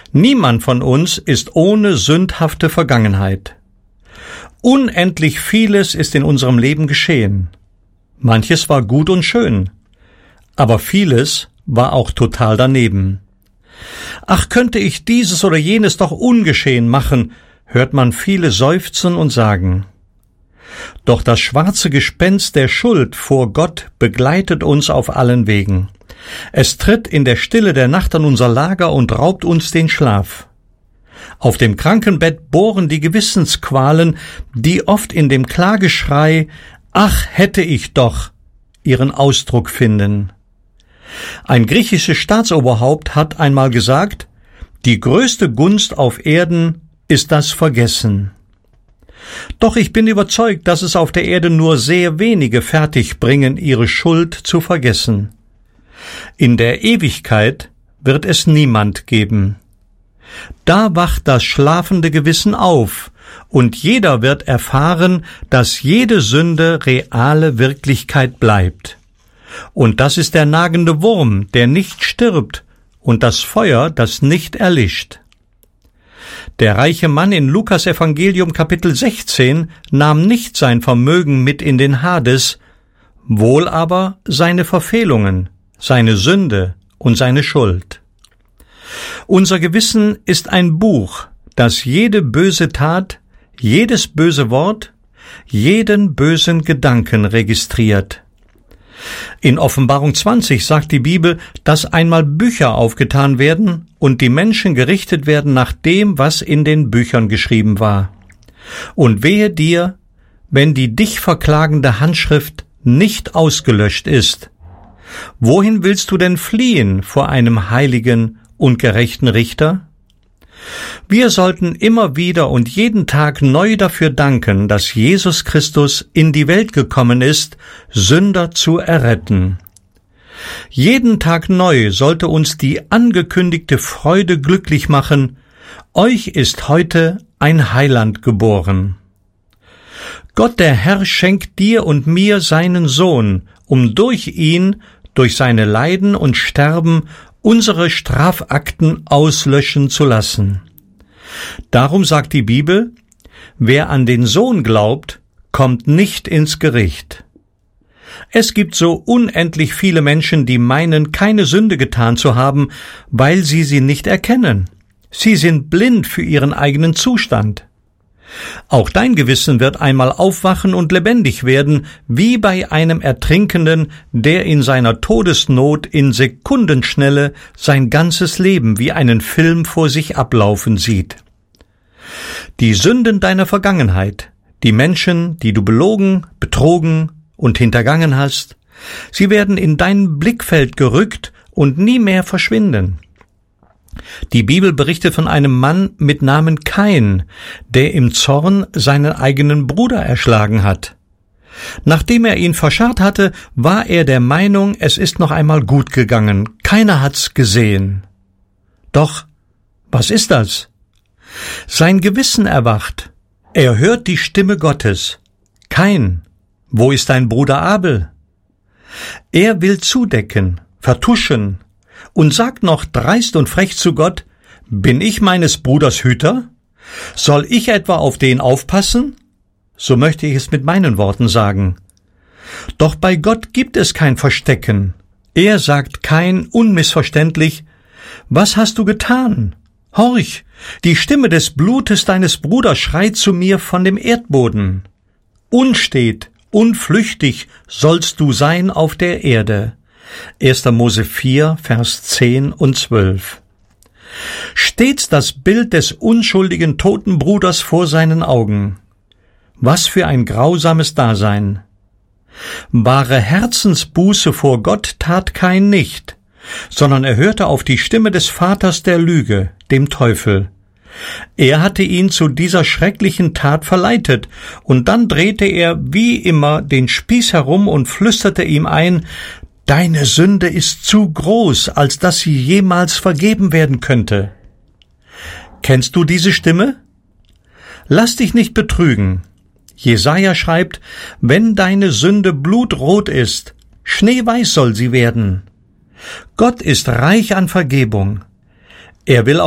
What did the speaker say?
Niemand von uns ist ohne sündhafte Vergangenheit. Unendlich vieles ist in unserem Leben geschehen. Manches war gut und schön, aber vieles war auch total daneben. Ach, könnte ich dieses oder jenes doch ungeschehen machen, hört man viele seufzen und sagen. Doch das schwarze Gespenst der Schuld vor Gott begleitet uns auf allen Wegen. Es tritt in der Stille der Nacht an unser Lager und raubt uns den Schlaf. Auf dem Krankenbett bohren die Gewissensqualen, die oft in dem Klageschrei »Ach, hätte ich doch« ihren Ausdruck finden. Ein griechisches Staatsoberhaupt hat einmal gesagt, die größte Gunst auf Erden ist das Vergessen. Doch ich bin überzeugt, dass es auf der Erde nur sehr wenige fertigbringen, ihre Schuld zu vergessen. In der Ewigkeit wird es niemand geben. Da wacht das schlafende Gewissen auf, und jeder wird erfahren, dass jede Sünde reale Wirklichkeit bleibt. Und das ist der nagende Wurm, der nicht stirbt, und das Feuer, das nicht erlischt. Der reiche Mann in Lukas Evangelium Kapitel 16 nahm nicht sein Vermögen mit in den Hades, wohl aber seine Verfehlungen, seine Sünde und seine Schuld. Unser Gewissen ist ein Buch, das jede böse Tat, jedes böse Wort, jeden bösen Gedanken registriert. In Offenbarung 20 sagt die Bibel, dass einmal Bücher aufgetan werden und die Menschen gerichtet werden nach dem, was in den Büchern geschrieben war. Und wehe dir, wenn die dich verklagende Handschrift nicht ausgelöscht ist. Wohin willst du denn fliehen vor einem heiligen und gerechten Richter? Wir sollten immer wieder und jeden Tag neu dafür danken, dass Jesus Christus in die Welt gekommen ist, Sünder zu erretten. Jeden Tag neu sollte uns die angekündigte Freude glücklich machen, euch ist heute ein Heiland geboren. Gott der Herr schenkt dir und mir seinen Sohn, um durch ihn, durch seine Leiden und Sterben, unsere Strafakten auslöschen zu lassen. Darum sagt die Bibel, wer an den Sohn glaubt, kommt nicht ins Gericht. Es gibt so unendlich viele Menschen, die meinen, keine Sünde getan zu haben, weil sie nicht erkennen. Sie sind blind für ihren eigenen Zustand. Auch dein Gewissen wird einmal aufwachen und lebendig werden, wie bei einem Ertrinkenden, der in seiner Todesnot in Sekundenschnelle sein ganzes Leben wie einen Film vor sich ablaufen sieht. Die Sünden deiner Vergangenheit, die Menschen, die du belogen, betrogen und hintergangen hast, sie werden in dein Blickfeld gerückt und nie mehr verschwinden. Die Bibel berichtet von einem Mann mit Namen Kain, der im Zorn seinen eigenen Bruder erschlagen hat. Nachdem er ihn verscharrt hatte, war er der Meinung, es ist noch einmal gut gegangen, keiner hat's gesehen. Doch, was ist das? Sein Gewissen erwacht. Er hört die Stimme Gottes. Kain, wo ist dein Bruder Abel? Er will zudecken, vertuschen und sagt noch dreist und frech zu Gott, bin ich meines Bruders Hüter? Soll ich etwa auf den aufpassen? So möchte ich es mit meinen Worten sagen. Doch bei Gott gibt es kein Verstecken. Er sagt Kain unmissverständlich, was hast du getan? Horch, die Stimme des Blutes deines Bruders schreit zu mir von dem Erdboden. Unstet, unflüchtig sollst du sein auf der Erde. 1. Mose 4, Vers 10 und 12. Stets das Bild des unschuldigen toten Bruders vor seinen Augen. Was für ein grausames Dasein. Wahre Herzensbuße vor Gott tat Kain nicht, sondern er hörte auf die Stimme des Vaters der Lüge, dem Teufel. Er hatte ihn zu dieser schrecklichen Tat verleitet, und dann drehte er wie immer den Spieß herum und flüsterte ihm ein, »Deine Sünde ist zu groß, als dass sie jemals vergeben werden könnte.« Kennst du diese Stimme? Lass dich nicht betrügen. Jesaja schreibt, wenn deine Sünde blutrot ist, schneeweiß soll sie werden. Gott ist reich an Vergebung. Er will